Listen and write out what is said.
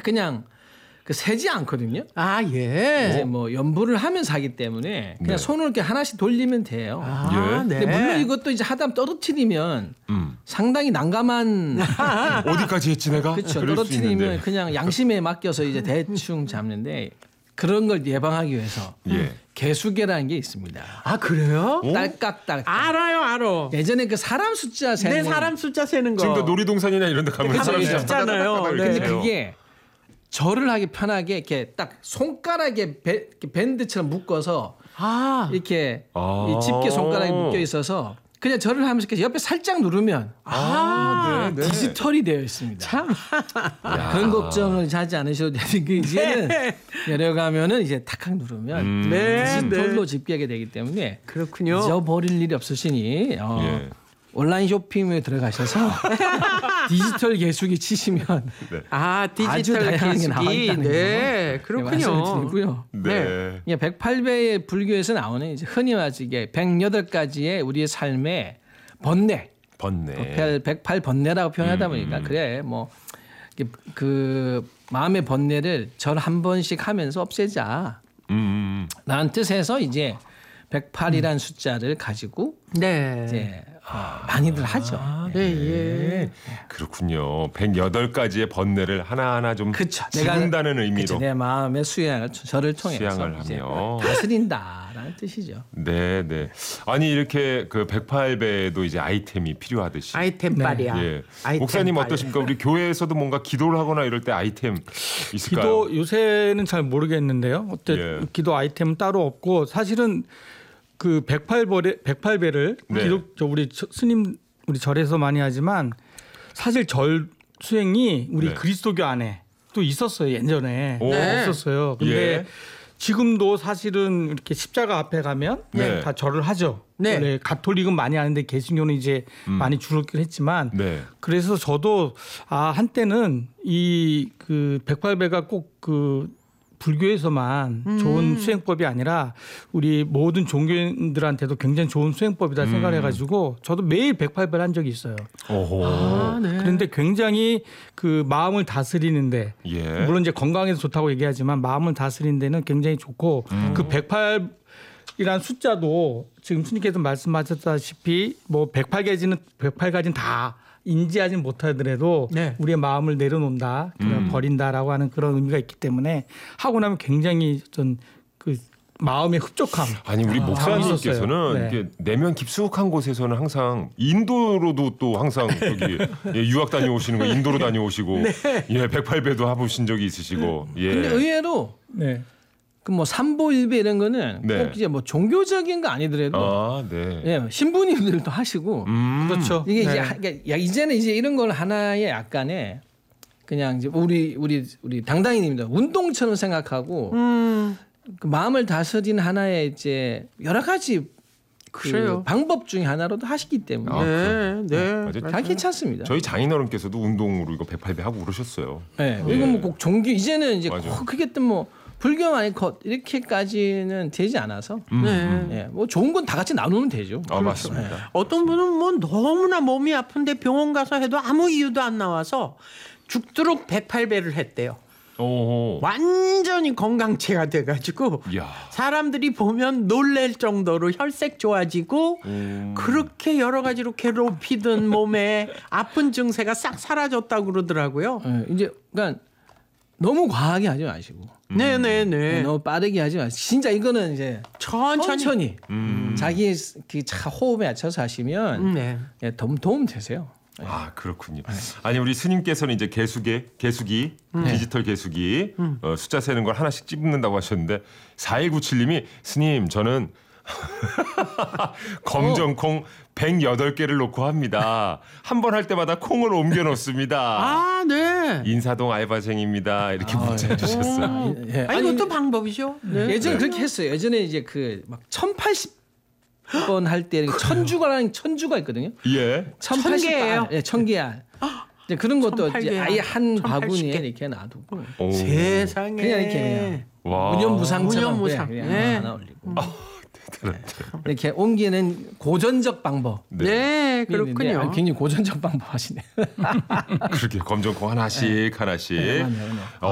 그냥 세지 않거든요. 아, 예. 이제 뭐 연부를 하면서 하기 때문에 그냥 네. 손을 이렇게 하나씩 돌리면 돼요. 아, 네. 근데 물론 이것도 이제 하다 떨어뜨리면 상당히 난감한 어디까지 했지 내가? 그렇죠. 그럴 수 떨어뜨리면 있는데. 그냥 양심에 맡겨서 이제 대충 잡는데 그런 걸 예방하기 위해서 예. 개수계라는 게 있습니다. 아, 그래요? 딸깍딸깍. 알아요. 예전에 그 사람 숫자 세는 네, 사람 숫자 세는 거. 지금도 놀이동산이나 이런 데 가면 그쵸, 사람이 그쵸. 있잖아요. 따닥따닥따닥 네. 이렇게 근데 세요. 그게 절을 하기 편하게 이렇게 딱 손가락에 이렇게 밴드처럼 묶어서 아, 이렇게 아. 이 집게 손가락이 묶여 있어서 그냥 절을 하면서 이렇게 옆에 살짝 누르면 네, 네. 디지털이 되어 있습니다. 참. 그런 걱정을 하지 않으셔도 되는 게 이제는 네. 내려가면은 이제 탁탁 누르면 네, 디지털로 네. 집계하게 되기 때문에 그렇군요. 잊어버릴 일이 없으시니 예. 온라인 쇼핑에 들어가셔서 디지털 개수기 치시면 아, 아주 디지털 다양하게 기술이. 나와있다는 네, 거 그렇군요. 말씀을 드리고요. 네. 108배의 불교에서 나오는 이제 흔히 말하기에 108가지의 우리의 삶의 번뇌, 번네. 108 번뇌라고 표현하다 보니까 그래 뭐 그 마음의 번뇌를 절 한 번씩 하면서 없애자. 라는 뜻에서 이제 108이라는 숫자를 가지고 네. 이제 많이들 하죠. 예, 예. 그렇군요. 108가지의 번뇌를 하나하나 좀 그쵸. 지운다는 의미로. 그쵸. 내 마음의 수양을 절을 통해서 수양을 이제 하며. 다스린다라는 뜻이죠. 네, 네. 아니 이렇게 그 108배에도 이제 아이템이 필요하듯이. 아이템 빨이야. 예. 아이템 목사님 빨. 어떠십니까? 우리 교회에서도 뭔가 기도를 하거나 이럴 때 아이템 있을까요? 기도 요새는 잘 모르겠는데요. 어때 예. 기도 아이템은 따로 없고 사실은 그 108배를 네. 기독 우리 스님 우리 절에서 많이 하지만 사실 절 수행이 우리 네. 그리스도교 안에 또 있었어요. 예전에 오. 있었어요. 근데 예. 지금도 사실은 이렇게 십자가 앞에 가면 네. 다 절을 하죠. 네. 원래 가톨릭은 많이 하는데 개신교는 이제 많이 줄었긴 했지만 네. 그래서 저도 한때는 이 그 108배가 꼭 그 불교에서만 좋은 수행법이 아니라 우리 모든 종교인들한테도 굉장히 좋은 수행법이다 생각해가지고 저도 매일 108배를 한 적이 있어요. 오호. 아, 네. 그런데 굉장히 그 마음을 다스리는데 예. 물론 이제 건강에도 좋다고 얘기하지만 마음을 다스리는 데는 굉장히 좋고 그 108이란 숫자도 지금 스님께서 말씀하셨다시피 뭐 108가지는 다 인지하지 못하더라도 네. 우리의 마음을 내려놓는다, 버린다라고 하는 그런 의미가 있기 때문에 하고 나면 굉장히 전 그 마음의 흡족함. 아니 우리 목사님께서는 있었어요. 네. 이렇게 내면 깊숙한 곳에서는 항상 인도로도 또 항상 저기 예, 유학 다녀오시는 거 인도로 다녀오시고 예 108배도 해보신 적이 있으시고 예. 근데 의외로 네. 그 뭐 삼보일배 이런 거는 네. 꼭 이제 뭐 종교적인 거 아니더라도 아 네. 예, 신부님들도 하시고 그렇죠. 이게 네. 이제 이제는 이제 이런 걸 하나의 약간의 그냥 이제 우리 당당히님들 운동처럼 생각하고 그 마음을 다스리는 하나의 이제 여러 가지 그래요. 그 방법 중에 하나로도 하시기 때문에 아, 네, 네. 맞아요. 다 괜찮습니다. 저희 장인어른께서도 운동으로 이거 108배 하고 그러셨어요. 네, 이거 뭐 꼭 종교 이제는 이제 맞아요. 꼭 그게 또 뭐 불교만이 컷 이렇게까지는 되지 않아서 네. 예, 뭐 좋은 건 다 같이 나누면 되죠. 아 맞습니다. 어떤 분은 뭐 너무나 몸이 아픈데 병원 가서 해도 아무 이유도 안 나와서 죽도록 108배를 했대요. 오. 완전히 건강체가 돼가지고 이야. 사람들이 보면 놀랄 정도로 혈색 좋아지고 그렇게 여러 가지로 괴롭히던 몸에 아픈 증세가 싹 사라졌다고 그러더라고요. 예, 이제 그러니까 너무 과하게 하지 마시고 네네네. 너무 빠르게 하지 마시고 진짜 이거는 이제 천천히 자기 그 호흡에 맞춰서 하시면 네. 예, 도움 되세요. 아 그렇군요. 아니 우리 스님께서는 이제 개수기 디지털 개수기 숫자 세는 걸 하나씩 찝는다고 하셨는데 4197님이 스님 저는 검정콩 108개를 놓고 합니다. 한 번 할 때마다 콩을 옮겨 놓습니다. 아, 네. 인사동 알바생입니다. 이렇게 문자 주셨어요. 예. 아니, 이것도 방법이죠. 네. 예전에 그렇게 했어요. 예전에 이제 그 막 1080번 할 때 천주가라는 천주가 있거든요. 예. 1000개예요? 예, 1000개알. 이제 그런 것도 이제 1008개알. 아예 한 1080개. 바구니에 이렇게 놔두고 오. 세상에. 그냥 이렇게 그냥 와. 무념무상처럼 무념무상. 그냥 네. 하나 올리고 이렇게 옮기는 고전적 방법. 네, 그렇군요. 굉장히 고전적 방법 하시네. 그렇게 검정콩 하나씩 하나씩. 네, 맞네요, 맞네요.